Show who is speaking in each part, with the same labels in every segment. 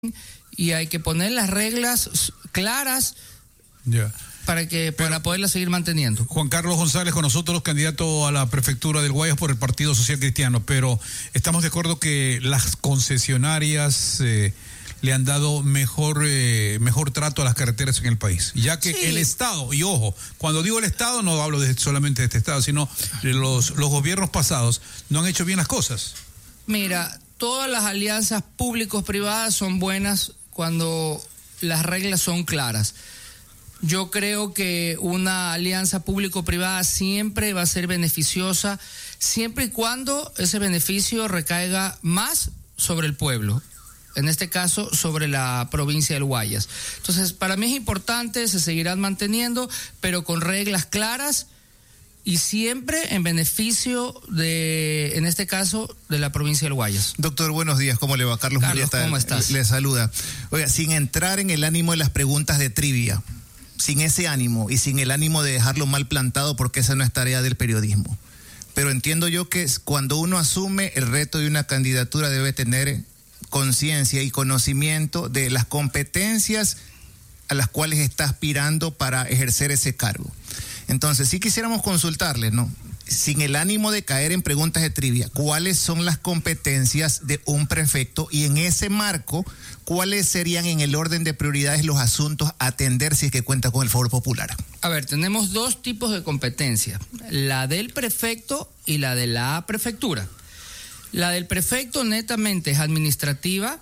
Speaker 1: y hay que poner las reglas claras para poderlas seguir manteniendo.
Speaker 2: Juan Carlos González con nosotros, candidato a la prefectura del Guayas por el Partido Social Cristiano, pero estamos de acuerdo que las concesionarias le han dado mejor trato a las carreteras en el país, ya que el Estado, y ojo, cuando digo el Estado no hablo solamente de este Estado, sino de los gobiernos pasados, no han hecho bien las cosas.
Speaker 1: Mira, todas las alianzas públicos-privadas son buenas cuando las reglas son claras. Yo creo que una alianza público-privada siempre va a ser beneficiosa, siempre y cuando ese beneficio recaiga más sobre el pueblo, en este caso sobre la provincia del Guayas. Entonces, para mí es importante, se seguirán manteniendo, pero con reglas claras y siempre en beneficio de, en este caso, de la provincia del Guayas.
Speaker 3: Doctor, buenos días, ¿cómo le va? Carlos Murieta,
Speaker 1: ¿cómo estás?
Speaker 3: Le saluda. Oiga, sin entrar en el ánimo de las preguntas de trivia, sin ese ánimo y sin el ánimo de dejarlo mal plantado, porque esa no es tarea del periodismo. Pero entiendo yo que cuando uno asume el reto de una candidatura debe tener conciencia y conocimiento de las competencias a las cuales está aspirando para ejercer ese cargo. Entonces, sí quisiéramos consultarle, ¿no? Sin el ánimo de caer en preguntas de trivia, ¿cuáles son las competencias de un prefecto? Y en ese marco, ¿cuáles serían en el orden de prioridades los asuntos a atender si es que cuenta con el favor popular?
Speaker 1: A ver, tenemos dos tipos de competencia, la del prefecto y la de la prefectura. La del prefecto netamente es administrativa,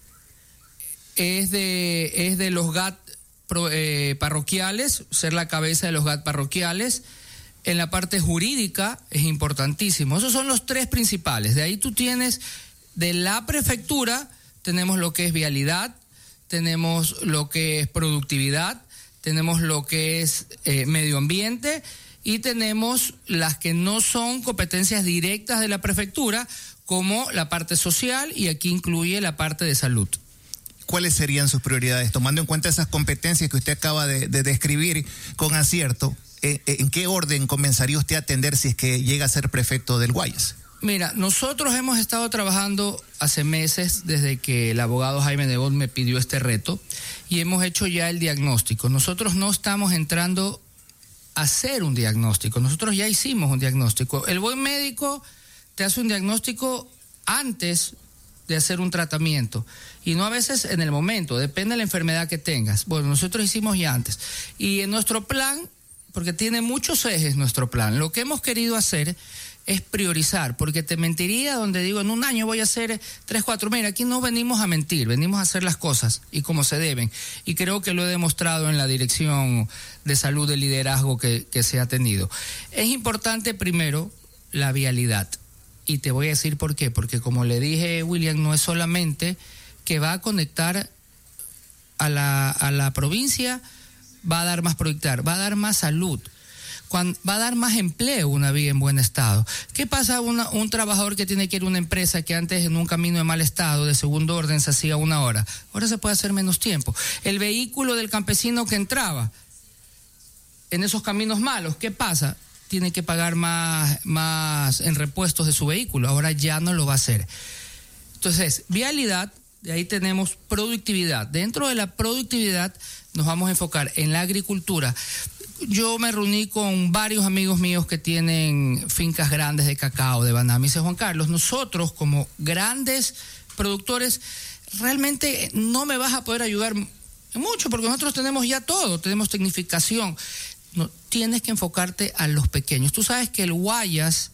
Speaker 1: es de los GAT parroquiales, ser la cabeza de los GAT parroquiales. En la parte jurídica es importantísimo. Esos son los tres principales. De ahí tú tienes, de la prefectura, tenemos lo que es vialidad, tenemos lo que es productividad, tenemos lo que es medio ambiente y tenemos las que no son competencias directas de la prefectura, como la parte social, y aquí incluye la parte de salud.
Speaker 3: ¿Cuáles serían sus prioridades? Tomando en cuenta esas competencias que usted acaba de describir con acierto, ¿en qué orden comenzaría usted a atender si es que llega a ser prefecto del Guayas?
Speaker 1: Mira, nosotros hemos estado trabajando hace meses desde que el abogado Jaime Nebot me pidió este reto y hemos hecho ya el diagnóstico. Nosotros no estamos entrando a hacer un diagnóstico, nosotros ya hicimos un diagnóstico. El buen médico te hace un diagnóstico antes de hacer un tratamiento y no a veces en el momento, depende de la enfermedad que tengas. Bueno, nosotros hicimos ya antes y en nuestro plan, porque tiene muchos ejes nuestro plan, lo que hemos querido hacer es priorizar, porque te mentiría donde digo en un año voy a hacer 3, 4, mira, aquí no venimos a mentir, venimos a hacer las cosas y como se deben, y creo que lo he demostrado en la dirección de salud de liderazgo que se ha tenido. Es importante primero la vialidad. Y te voy a decir por qué, porque como le dije, William, no es solamente que va a conectar a la provincia, va a dar más proyectar, va a dar más salud, va a dar más empleo una vía en buen estado. ¿Qué pasa un trabajador que tiene que ir a una empresa que antes en un camino de mal estado, de segundo orden, se hacía 1 hora? Ahora se puede hacer menos tiempo. El vehículo del campesino que entraba en esos caminos malos, ¿qué pasa? Tiene que pagar más en repuestos de su vehículo, ahora ya no lo va a hacer. Entonces, vialidad, de ahí tenemos productividad. Dentro de la productividad nos vamos a enfocar en la agricultura. Yo me reuní con varios amigos míos que tienen fincas grandes de cacao, de banana. Me dice, Juan Carlos, nosotros como grandes productores, realmente no me vas a poder ayudar mucho, porque nosotros tenemos ya todo, tenemos tecnificación. No, tienes que enfocarte a los pequeños. Tú sabes que el Guayas,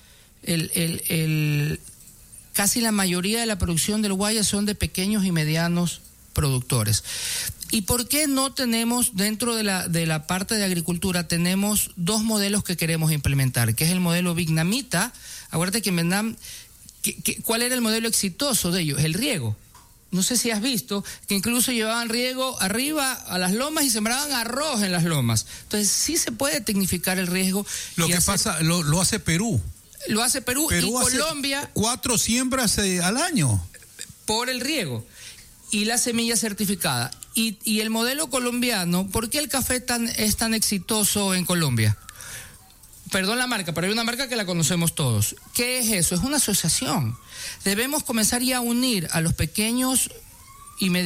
Speaker 1: casi la mayoría de la producción del Guayas son de pequeños y medianos productores. ¿Y por qué no tenemos dentro de la parte de agricultura, tenemos 2 modelos que queremos implementar, que es el modelo vietnamita? Acuérdate que en Vietnam, ¿cuál era el modelo exitoso de ellos? El riego. No sé si has visto que incluso llevaban riego arriba a las lomas y sembraban arroz en las lomas. Entonces sí se puede tecnificar el riesgo.
Speaker 2: Lo que pasa, lo hace Perú.
Speaker 1: Lo hace Perú y Colombia.
Speaker 2: 4 siembras al año.
Speaker 1: Por el riego y la semilla certificada. Y el modelo colombiano, ¿por qué el café es tan exitoso en Colombia? Perdón la marca, pero hay una marca que la conocemos todos. ¿Qué es eso? Es una asociación. Debemos comenzar ya a unir a los pequeños y me